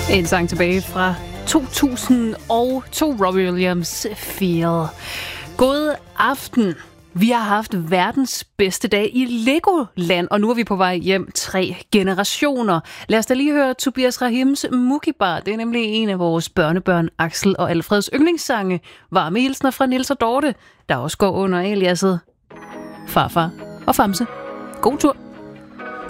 En sang tilbage fra 2002, Robbie Williams, Feel. God aften. Vi har haft verdens bedste dag i Legoland, og nu er vi på vej hjem 3 generationer. Lad os da lige høre Tobias Rahims Mukibar. Det er nemlig en af vores børnebørn, Axel og Alfreds yndlingssange. Varme hilsner fra Niels og Dorte, der også går under aliaset Farfar og Famse. God tur.